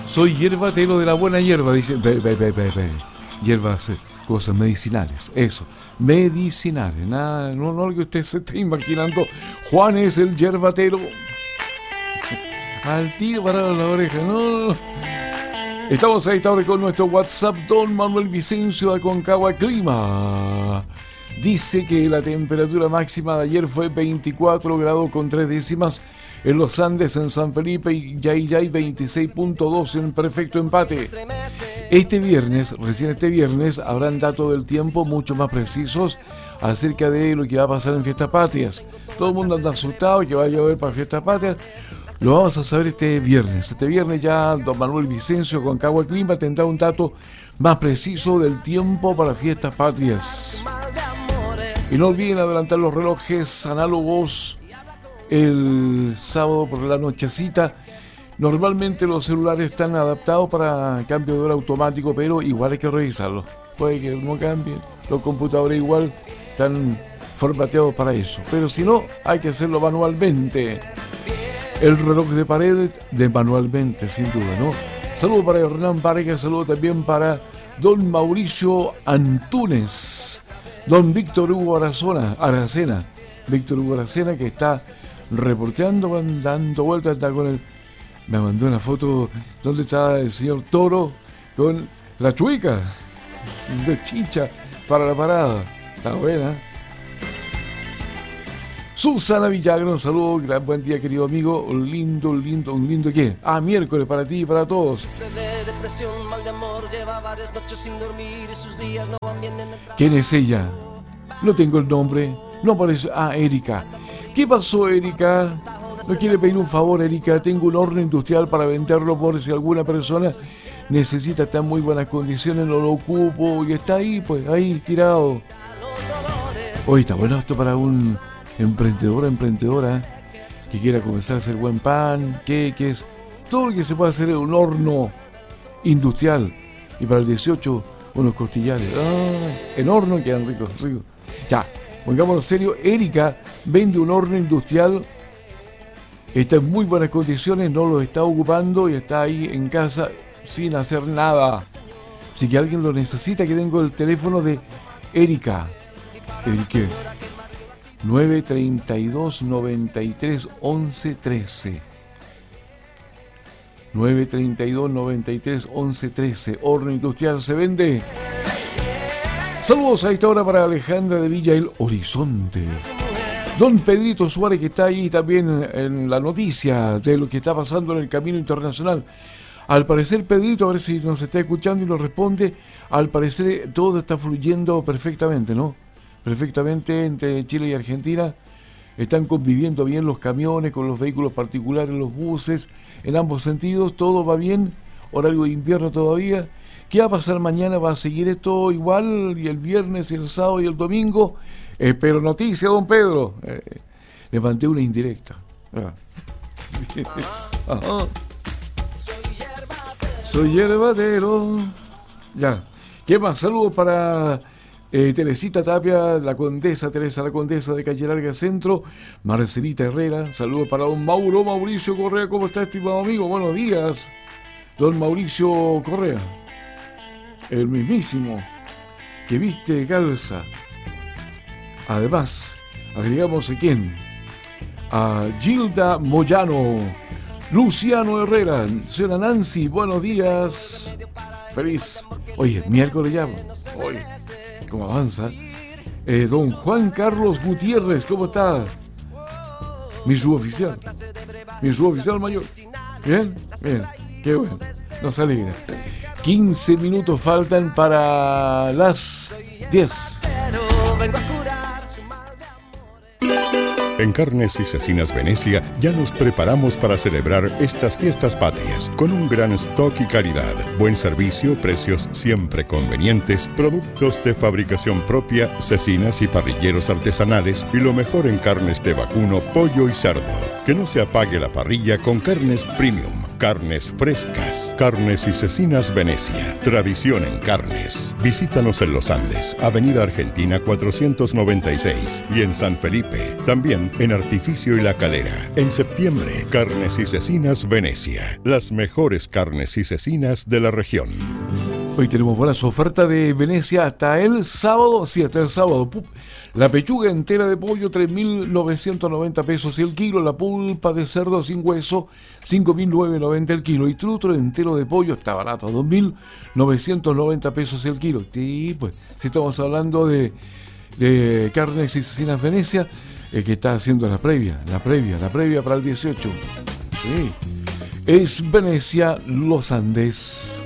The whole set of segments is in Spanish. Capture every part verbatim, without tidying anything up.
Soy hierbatero de la buena hierba, dice. Ve, ve, ve, ve, ve. Hierbas, cosas medicinales, eso. Medicinales, nada, no, no lo que usted se esté imaginando. Juan es el hierbatero. Al tiro para la oreja, no, no. Estamos a esta hora con nuestro WhatsApp. Don Manuel Vicencio de Aconcagua Clima dice que la temperatura máxima de ayer fue veinticuatro grados con tres décimas en los Andes, en San Felipe y Yayay veintiséis punto dos en perfecto empate. Este viernes, recién este viernes, habrán datos del tiempo mucho más precisos acerca de lo que va a pasar en Fiestas Patrias. Todo el mundo anda asustado que va a llover para Fiestas Patrias. Lo vamos a saber este viernes. Este viernes ya don Manuel Vicencio con Aconcagua Clima tendrá un dato más preciso del tiempo para Fiestas Patrias. Y no olviden adelantar los relojes análogos el sábado por la nochecita. Normalmente los celulares están adaptados para cambio de hora automático, pero igual hay que revisarlo. Puede que no cambie. Los computadores igual están formateados para eso. Pero si no, hay que hacerlo manualmente. El reloj de pared de manualmente, sin duda, ¿no? Saludo para Hernán Vargas, saludo también para don Mauricio Antúnez, don Víctor Hugo Aracena, Aracena, Víctor Hugo Aracena, que está reporteando, dando vueltas, está con el... Me mandó una foto donde está el señor Toro con la chuica de chicha para la parada. Está buena. Susana Villagra, un saludo, gran buen día querido amigo, un lindo, un lindo, un lindo ¿qué? Ah, miércoles para ti y para todos. ¿Quién es ella? No tengo el nombre, no aparece. Ah, Erika. ¿Qué pasó, Erika? ¿No quiere pedir un favor, Erika? Tengo un horno industrial para venderlo por si alguna persona necesita, estar en muy buenas condiciones, no lo ocupo y está ahí, pues, ahí, tirado. Hoy está bueno esto para un... emprendedora, emprendedora que quiera comenzar a hacer buen pan, queques, todo lo que se puede hacer en un horno industrial. Y para el dieciocho, unos costillares. Ah, en horno quedan ricos, ricos. Ya, pongámonos serio. Erika vende un horno industrial, está en muy buenas condiciones, no lo está ocupando y está ahí en casa sin hacer nada. Si que alguien lo necesita, que tengo el teléfono de Erika. Erika. nueve treinta y dos, noventa y tres, once, trece. nueve treinta y dos, noventa y tres, once, trece. Horno industrial se vende. Saludos a esta hora para Alejandra de Villa El Horizonte. Don Pedrito Suárez, que está ahí también en la noticia de lo que está pasando en el camino internacional. Al parecer, Pedrito, a ver si nos está escuchando y nos responde. Al parecer, todo está fluyendo perfectamente, ¿no? Perfectamente entre Chile y Argentina. Están conviviendo bien los camiones con los vehículos particulares, los buses, en ambos sentidos, todo va bien. Horario de invierno todavía. ¿Qué va a pasar mañana? ¿Va a seguir esto igual? Y el viernes, y el sábado y el domingo. Espero noticia, don Pedro. Eh, le mandé una indirecta. Ah. Ajá. Soy hierbatero. Ya. ¿Qué más? Saludos para... Eh, Teresita Tapia, la condesa, Teresa la condesa de Calle Larga Centro, Marcelita Herrera, saludos para don Mauro Mauricio Correa. ¿Cómo está, estimado amigo? Buenos días, don Mauricio Correa, el mismísimo que viste calza. Además, agregamos a quién, a Gilda Moyano, Luciano Herrera, señora Nancy, buenos días, feliz, oye, miércoles ya, oye, ¿cómo avanza? Eh, don Juan Carlos Gutiérrez, ¿cómo está? Mi suboficial. Mi suboficial mayor. ¿Bien? Bien. Qué bueno. Nos alegra. quince minutos faltan para las diez. En Carnes y Cecinas Venecia ya nos preparamos para celebrar estas fiestas patrias con un gran stock y calidad, buen servicio, precios siempre convenientes, productos de fabricación propia, cecinas y parrilleros artesanales y lo mejor en carnes de vacuno, pollo y cerdo. Que no se apague la parrilla con Carnes Premium. Carnes frescas. Carnes y Cecinas Venecia. Tradición en carnes. Visítanos en Los Andes, Avenida Argentina cuatrocientos noventa y seis, y en San Felipe, también en Artificio y La Calera. En septiembre, Carnes y Cecinas Venecia. Las mejores carnes y cecinas de la región. Hoy tenemos buenas ofertas de Venecia hasta el sábado, sí, hasta el sábado. La pechuga entera de pollo, tres mil novecientos noventa pesos el kilo. La pulpa de cerdo sin hueso, cinco mil novecientos noventa el kilo. Y trutro entero de pollo está barato, dos mil novecientos noventa pesos el kilo. Sí, pues, si estamos hablando de, de Carnes y Cecinas Venecia, el que está haciendo la previa, la previa, la previa para el dieciocho. Sí, es Venecia, Los Andes.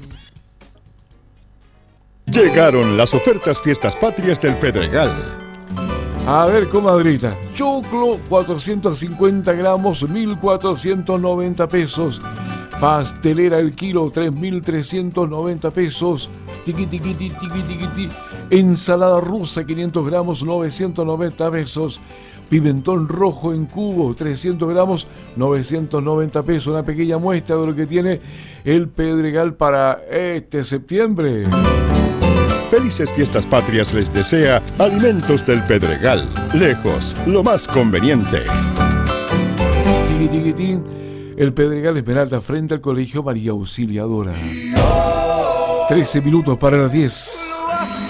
Llegaron las ofertas Fiestas Patrias del Pedregal. A ver, comadrita, choclo cuatrocientos cincuenta gramos, mil cuatrocientos noventa pesos. Pastelera el kilo, tres mil trescientos noventa pesos. Tiqui, tiqui, tiqui, tiqui, tiqui, tiqui. Ensalada rusa, quinientos gramos, novecientos noventa pesos. Pimentón rojo en cubo, trescientos gramos, novecientos noventa pesos. Una pequeña muestra de lo que tiene el Pedregal para este septiembre. Felices Fiestas Patrias les desea Alimentos del Pedregal. Lejos, lo más conveniente. Tiqui, tiqui, tiqui. El Pedregal Esmeralda frente al Colegio María Auxiliadora. trece minutos para las diez.